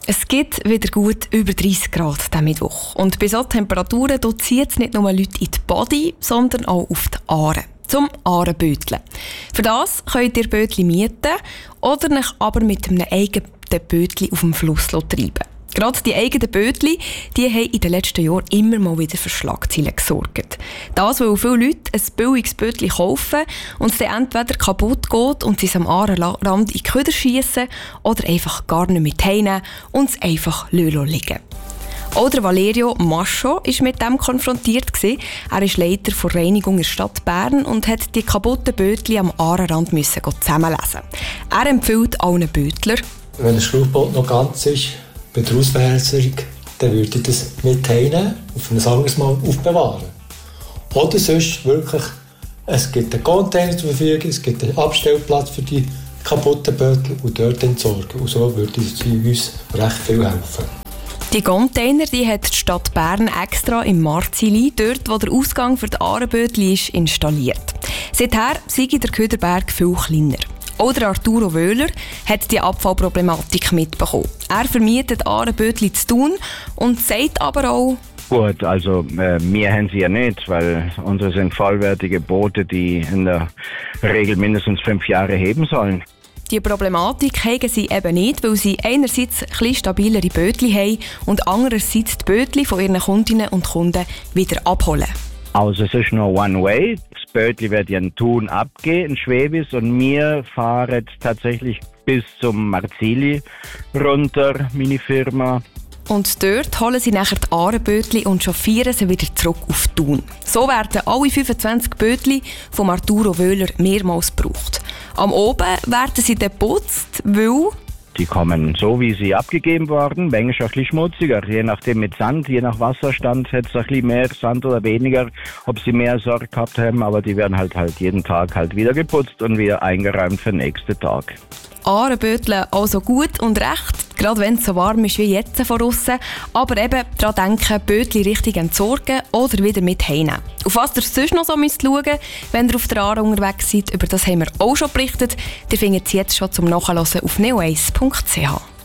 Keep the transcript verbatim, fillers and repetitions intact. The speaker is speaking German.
Es gibt wieder gut über dreißig Grad diesen Mittwoch. Und bei solchen Temperaturen zieht es nicht nur Leute in die Body, sondern auch auf die Aare. Zum Aarenböteln. Für das könnt ihr Bötli mieten oder euch aber mit einem eigenen Bötli auf dem Fluss treiben. Gerade die eigenen Bötli, die haben in den letzten Jahren immer mal wieder für Schlagzeilen gesorgt. Das, weil viele Leute ein billiges Bötli kaufen und es dann entweder kaputt geht und sie es am Aarenrand in die Köder schiessen oder einfach gar nicht mit heimnehmen und es einfach liegen. Auch der Valerio Mascho war mit dem konfrontiert. Er ist Leiter der Reinigung in der Stadt Bern und hat die kaputten Bötli am Aarenrand zusammenlesen. Er empfiehlt allen Bötler: Wenn ein Schlauchboot noch ganz ist, bei der Ausbewässerung, dann würde ich das mit heimnehmen, auf ein anderes Mal aufbewahren. Oder sonst wirklich, es gibt einen Container zur Verfügung, es gibt einen Abstellplatz für die kaputten Bötli und dort entsorgen. Und so würde sie uns recht viel helfen. Die Container die hat die Stadt Bern extra im Marzili, dort wo der Ausgang für die Aarenbötli ist, installiert. Seither sei der Köderberg viel kleiner. Auch der Arturo Wöhler hat die Abfallproblematik mitbekommen. Er vermietet Aarenbötli zu Thun und sagt aber auch: Gut, also äh, wir haben sie ja nicht, weil unsere sind vollwertige Boote, die in der Regel mindestens fünf Jahre heben sollen. Die Problematik haben sie eben nicht, weil sie einerseits etwas stabilere Bötli haben und andererseits die Bötli von ihren Kundinnen und Kunden wieder abholen. Also es ist nur one way. Das Bötli wird in Thun abgehen, in Schwäbis, und wir fahren tatsächlich bis zum Marzili runter, meine Firma. Und dort holen sie nachher die Aarenbötli und chauffieren sie wieder zurück auf Thun. So werden alle fünfundzwanzig Bötli von Arturo Wöhler mehrmals gebraucht. Am Oben werden sie dann geputzt, weil die kommen so, wie sie abgegeben wurden, manchmal auch ein bisschen schmutziger. Je nachdem mit Sand, je nach Wasserstand hat es ein bisschen mehr Sand oder weniger, ob sie mehr Sorge gehabt haben, aber die werden halt, halt jeden Tag halt wieder geputzt und wieder eingeräumt für den nächsten Tag. Aarenböteln also gut und recht, gerade wenn es so warm ist wie jetzt von aussen. Aber eben daran denken, Bötli richtig entsorgen oder wieder mit heimnehmen. Auf was ihr sonst noch so müsst schauen, wenn ihr auf der Aare unterwegs seid, über das haben wir auch schon berichtet. Ihr findet es jetzt schon zum Nachhören auf neo eins punkt c h.